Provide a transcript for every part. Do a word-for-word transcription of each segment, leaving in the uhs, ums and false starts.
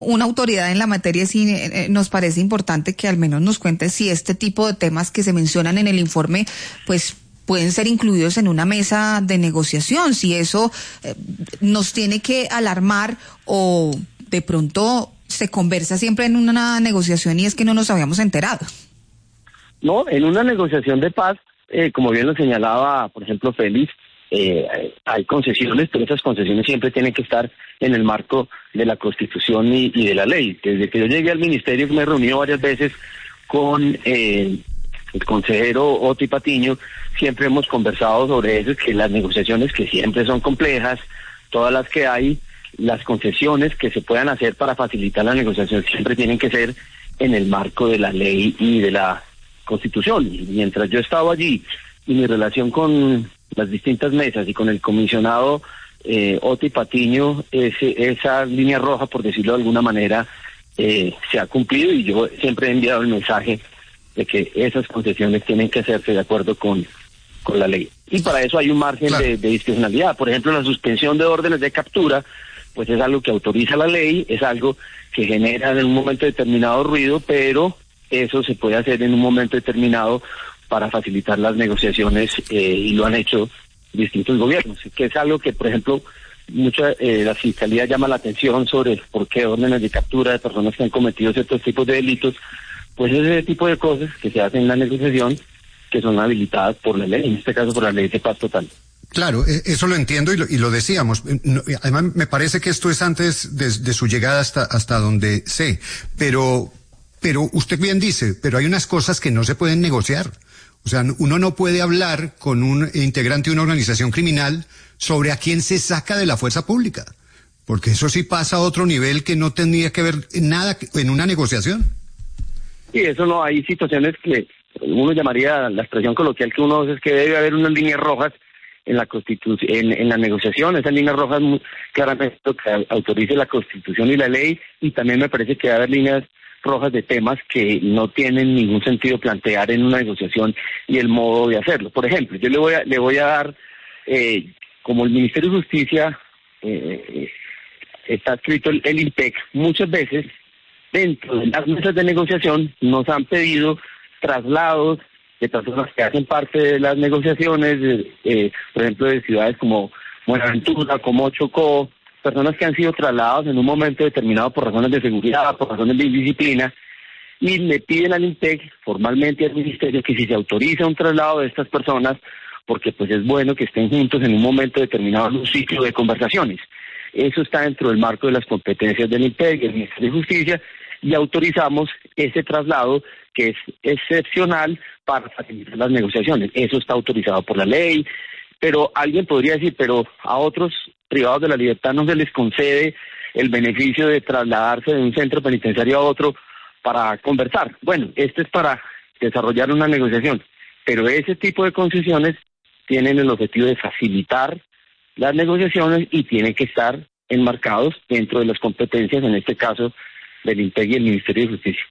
una autoridad en la materia, sí eh, nos parece importante que al menos nos cuente si este tipo de temas que se mencionan en el informe, pues pueden ser incluidos en una mesa de negociación, si eso eh, nos tiene que alarmar o de pronto se conversa siempre en una negociación y es que no nos habíamos enterado. No, en una negociación de paz, eh, como bien lo señalaba, por ejemplo, Félix, eh, hay concesiones, pero esas concesiones siempre tienen que estar en el marco de la Constitución y, y de la ley. Desde que yo llegué al ministerio me he reunido varias veces con eh, el consejero Oti Patiño, siempre hemos conversado sobre eso, que las negociaciones que siempre son complejas, todas las que hay, las concesiones que se puedan hacer para facilitar la negociación siempre tienen que ser en el marco de la ley y de la Constitución. Y mientras yo estaba allí y mi relación con las distintas mesas y con el comisionado eh, Oti Patiño, ese, esa línea roja, por decirlo de alguna manera, eh, se ha cumplido y yo siempre he enviado el mensaje de que esas concesiones tienen que hacerse de acuerdo con, con la ley. Y para eso hay un margen claro. de, de discrecionalidad. Por ejemplo, la suspensión de órdenes de captura, pues es algo que autoriza la ley, es algo que genera en un momento determinado ruido, pero eso se puede hacer en un momento determinado para facilitar las negociaciones eh, y lo han hecho distintos gobiernos, que es algo que, por ejemplo, mucha eh, la Fiscalía llama la atención sobre por qué órdenes de captura de personas que han cometido ciertos tipos de delitos, pues ese tipo de cosas que se hacen en la negociación que son habilitadas por la ley, en este caso por la ley de paz total. Claro, eso lo entiendo y lo, y lo decíamos. Además, me parece que esto es antes de, de su llegada hasta, hasta donde sé, pero, pero usted bien dice, pero hay unas cosas que no se pueden negociar. O sea, uno no puede hablar con un integrante de una organización criminal sobre a quién se saca de la fuerza pública, porque eso sí pasa a otro nivel que no tendría que ver nada en una negociación. Sí, eso no, hay situaciones que uno llamaría, la expresión coloquial que uno hace es que debe haber unas líneas rojas en la Constitución, en, en la negociación, esas líneas rojas muy claramente que autorice la Constitución y la ley, y también me parece que debe haber líneas rojas de temas que no tienen ningún sentido plantear en una negociación y el modo de hacerlo. Por ejemplo, yo le voy a, le voy a dar, eh, como el Ministerio de Justicia eh, está escrito el, el I N P E C, muchas veces dentro de las mesas de negociación nos han pedido traslados de personas que hacen parte de las negociaciones, eh, por ejemplo, de ciudades como Buenaventura, como Chocó, personas que han sido trasladadas en un momento determinado por razones de seguridad, por razones de disciplina, y le piden al I N P E C formalmente al Ministerio que si se autoriza un traslado de estas personas, porque pues es bueno que estén juntos en un momento determinado en un ciclo de conversaciones. Eso está dentro del marco de las competencias del I N P E C, del Ministerio de Justicia, y autorizamos ese traslado que es excepcional para facilitar las negociaciones. Eso está autorizado por la ley, pero alguien podría decir, pero a otros privados de la libertad no se les concede el beneficio de trasladarse de un centro penitenciario a otro para conversar. Bueno, esto es para desarrollar una negociación, pero ese tipo de concesiones tienen el objetivo de facilitar las negociaciones y tienen que estar enmarcados dentro de las competencias, en este caso, del I N P E C y el Ministerio de Justicia.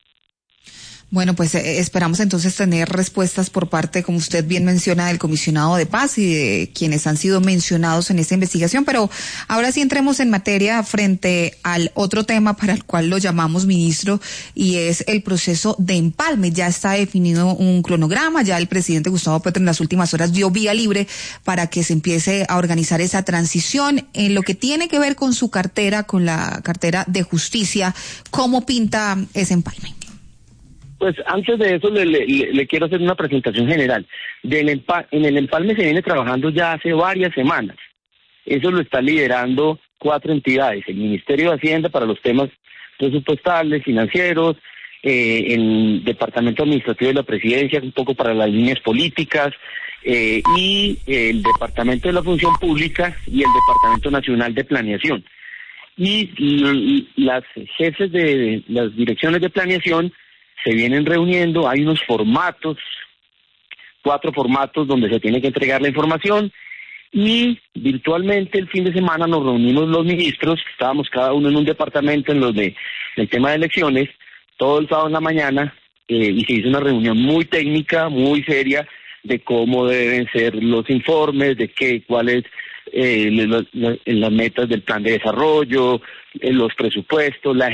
Bueno, pues eh, esperamos entonces tener respuestas por parte, como usted bien menciona, del comisionado de paz y de quienes han sido mencionados en esta investigación, pero ahora sí entremos en materia frente al otro tema para el cual lo llamamos ministro, y es el proceso de empalme. Ya está definido un cronograma, ya el presidente Gustavo Petro en las últimas horas dio vía libre para que se empiece a organizar esa transición. En lo que tiene que ver con su cartera, con la cartera de justicia, ¿cómo pinta ese empalme? Pues antes de eso le, le, le quiero hacer una presentación general. Del empa en el empalme se viene trabajando ya hace varias semanas. Eso lo está liderando cuatro entidades: el Ministerio de Hacienda para los temas presupuestales, financieros, eh, el Departamento Administrativo de la Presidencia un poco para las líneas políticas, eh, y el Departamento de la Función Pública y el Departamento Nacional de Planeación. Y, y, y las jefes de las direcciones de planeación se vienen reuniendo, hay unos formatos, cuatro formatos donde se tiene que entregar la información, y virtualmente el fin de semana nos reunimos los ministros, estábamos cada uno en un departamento en los de el tema de elecciones, todo el sábado en la mañana, eh, y se hizo una reunión muy técnica, muy seria, de cómo deben ser los informes, de qué, cuál es eh, los, los, las metas del plan de desarrollo, eh, los presupuestos, la